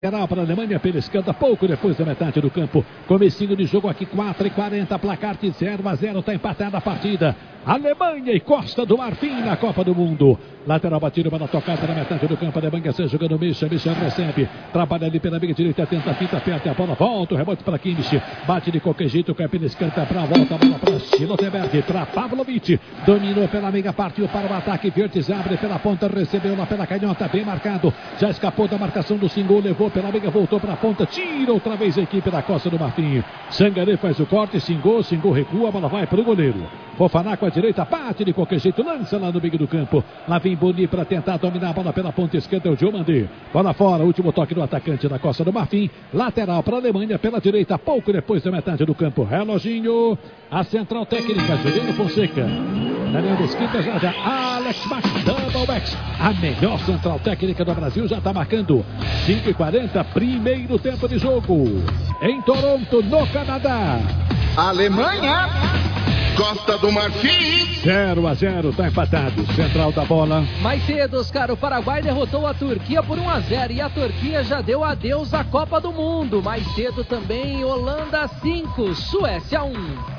Para a Alemanha pela esquerda, pouco depois da metade do campo. Comecinho de jogo aqui, 4:40, placar de 0-0, está empatada a partida. Alemanha e Costa do Marfim na Copa do Mundo. Lateral batido para tocada na metade do campo. A Alemanha se jogando Misha recebe. Trabalha ali pela meia direita, tenta a fita, aperta a bola, volta, o rebote para Kimmich. Bate de qualquer jeito, cai pela esquerda para a volta, a bola para Schlotterberg, para Pavlovic. Dominou pela meia, partiu para o ataque. Virtus abre pela ponta, recebeu lá pela canhota, bem marcado. Já escapou da marcação do Singo, levou pela meia, voltou para a ponta, tira outra vez a equipe da Costa do Marfim. Sangaré faz o corte, Singo recua, a bola vai para o goleiro. Fofaná com a direita, bate de qualquer jeito, lança lá no meio do campo. Lá vem Boni para tentar dominar a bola pela ponta esquerda, é o Diomandé. Bola fora, último toque do atacante da Costa do Marfim. Lateral para a Alemanha pela direita, pouco depois da metade do campo. Reloginho, a central técnica, Juliano Fonseca. Na linha da esquerda já Alex Max, Double Max. A melhor central técnica do Brasil já está marcando 5:40, primeiro tempo de jogo. Em Toronto, no Canadá. Alemanha, Costa do Marfim. 0-0, está empatado. Central da bola. Mais cedo, Oscar, o Paraguai derrotou a Turquia por 1-0 e a Turquia já deu adeus à Copa do Mundo. Mais cedo também, Holanda 5, Suécia 1.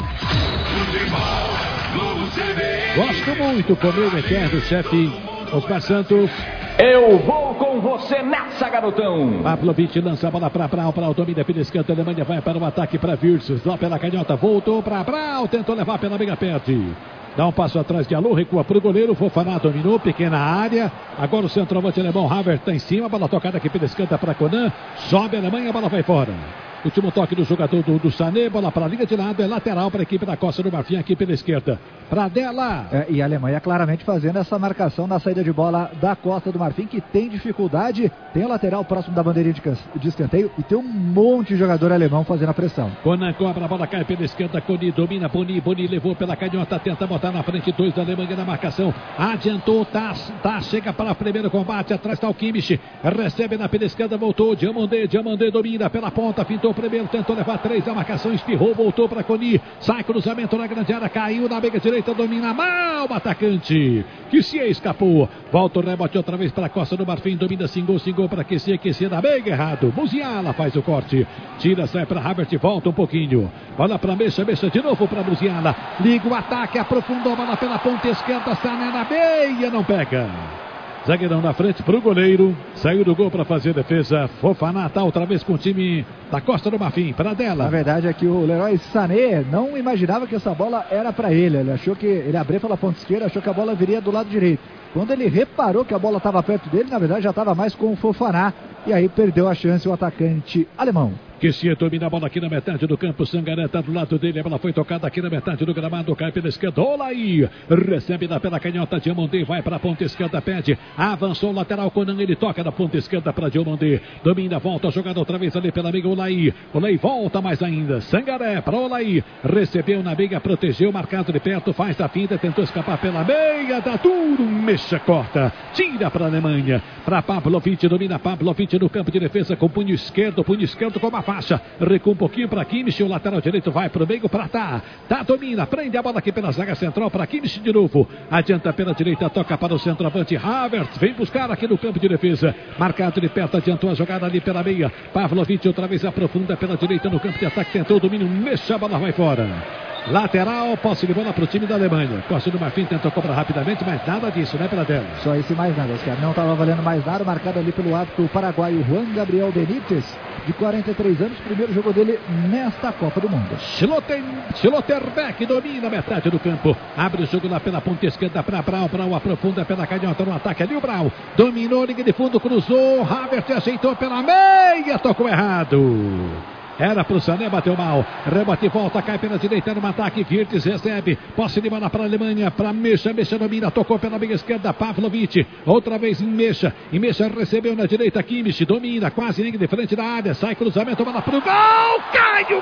Gosto muito, comeu o eterno chefe Osmar Santos. Eu vou com você nessa, garotão. Pavlovic lança a bola para Brau, Brau domina pela esquerda, a Alemanha vai para o ataque para Virtus, lá pela canhota, voltou para Brau, tentou levar pela meia, perde. Dá um passo atrás de Alô, recua para o goleiro, Fofaná dominou, pequena área. Agora o centroavante alemão, Havertz está em cima, bola tocada aqui pela esquerda para Conan, sobe a Alemanha, a bola vai fora. Último toque do jogador do Sané, bola para a linha de lado, é lateral para a equipe da Costa do Marfim aqui pela esquerda. Para dela. E a Alemanha claramente fazendo essa marcação na saída de bola da Costa do Marfim, que tem dificuldade. Tem o lateral próximo da bandeirinha de escanteio e tem um monte de jogador alemão fazendo a pressão. Conan cobra, a bola cai pela esquerda, Coni domina, Boni levou pela canhota, tenta botar na frente, 2 da Alemanha na marcação. Adiantou, chega para o primeiro combate, atrás está o Kimmich, recebe na pela esquerda, voltou, Diomandé domina pela ponta, pintou primeiro, tentou levar 3 a marcação, espirrou, voltou para Coni, sai cruzamento na grande área, caiu na meia direita, domina mal o atacante, que se escapou, volta o rebote outra vez para a Costa do Marfim, domina, Singo para aquecer na meia, errado, Musiala faz o corte, tira, sai para Havertz, volta um pouquinho, bola para Mecha de novo para Musiala, liga o ataque, aprofundou a bola pela ponta esquerda, Sané na meia, não pega. Zagueirão na frente para o goleiro. Saiu do gol para fazer defesa. Fofaná tá outra vez com o time da Costa do Marfim. Para dela. A verdade é que o Leroy Sané não imaginava que essa bola era para ele. Ele achou que ele abriu pela ponta esquerda, achou que a bola viria do lado direito. Quando ele reparou que a bola estava perto dele, na verdade já estava mais com o Fofaná. E aí perdeu a chance o atacante alemão. Que se domina a bola aqui na metade do campo. Sangaré está do lado dele. A bola foi tocada aqui na metade do gramado. Cai pela esquerda. Olaí recebe pela canhota. Diomandé vai para a ponta esquerda. Pede. Avançou o lateral. Conan ele toca da ponta esquerda para Diomandé. Domina, volta. Jogada outra vez ali pela meia. Olaí volta mais ainda. Sangaré para Olaí. Recebeu na meia. Protegeu. Marcado de perto. Faz a finta. Tentou escapar pela meia. Dá duro. Mexa, corta. Tira para a Alemanha. Para Pavlovic. Domina Pavlovic no campo de defesa com punho esquerdo com uma faixa, recua um pouquinho para Kimmich, o lateral direito vai para o meio para Tá domina, prende a bola aqui pela zaga central para Kimmich de novo, adianta pela direita, toca para o centroavante Havertz, vem buscar aqui no campo de defesa, marcado de perto, adiantou a jogada ali pela meia, Pavlovic outra vez aprofunda pela direita no campo de ataque, tentou o domínio, mexa, a bola vai fora. Lateral, posse de bola para o time da Alemanha. Costa do Marfim tentou cobrar rapidamente, mas nada disso, né, Pradella? Só isso e mais nada, Oscar. Não estava valendo mais nada, marcado ali pelo árbitro paraguaio Juan Gabriel Benítez, de 43 anos, primeiro jogo dele nesta Copa do Mundo. Schlotterbeck domina a metade do campo, abre o jogo lá pela ponta esquerda para Brau, aprofunda pela canhota no ataque ali, o Brau dominou, linha de fundo, cruzou, Havertz aceitou pela meia, tocou errado. Era pro Sané, bateu mal. Rebate, volta, cai pela direita no ataque. Virtus recebe. Posse de bola para a Alemanha. Para Mecha domina. Tocou pela meia esquerda. Pavlovic. Outra vez em Mecha. E Mecha recebeu na direita. Kimmich domina. Quase linha de frente da área. Sai cruzamento. Bola pro gol. Cai o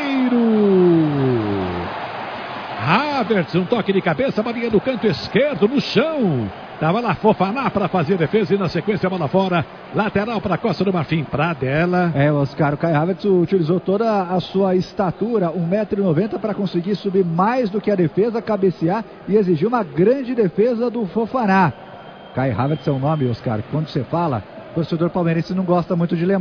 goleiro. Havertz, um toque de cabeça. Bolinha do canto esquerdo no chão. Tava lá Fofaná para fazer defesa e na sequência a bola fora. Lateral para a Costa do Marfim, para dela. Oscar, o Kai Havertz utilizou toda a sua estatura, 1,90 m, para conseguir subir mais do que a defesa, cabecear e exigir uma grande defesa do Fofaná. Kai Havertz é um nome, Oscar, quando você fala, o torcedor palmeirense não gosta muito de lembrar.